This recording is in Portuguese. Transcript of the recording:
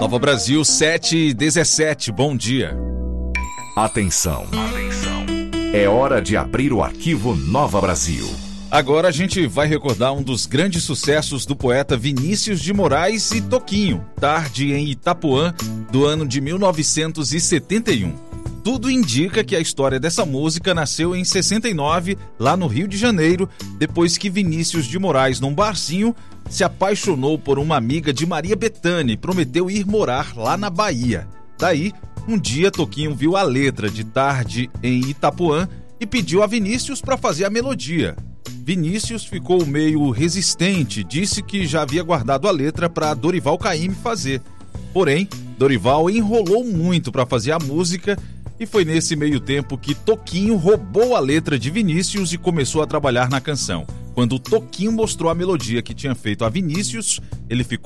Nova Brasil 7h17, bom dia. Atenção. É hora de abrir o arquivo Nova Brasil. Agora a gente vai recordar um dos grandes sucessos do poeta Vinícius de Moraes e Toquinho, Tarde em Itapuã, do ano de 1971. Tudo indica que a história dessa música nasceu em 69, lá no Rio de Janeiro, depois que Vinícius de Moraes, num barzinho, se apaixonou por uma amiga de Maria Bethânia e prometeu ir morar lá na Bahia. Daí, um dia Toquinho viu a letra de Tarde em Itapuã e pediu a Vinícius para fazer a melodia. Vinícius ficou meio resistente, disse que já havia guardado a letra para Dorival Caymmi fazer. Porém, Dorival enrolou muito para fazer a música e foi nesse meio tempo que Toquinho roubou a letra de Vinícius e começou a trabalhar na canção. Quando Toquinho mostrou a melodia que tinha feito a Vinícius, ele ficou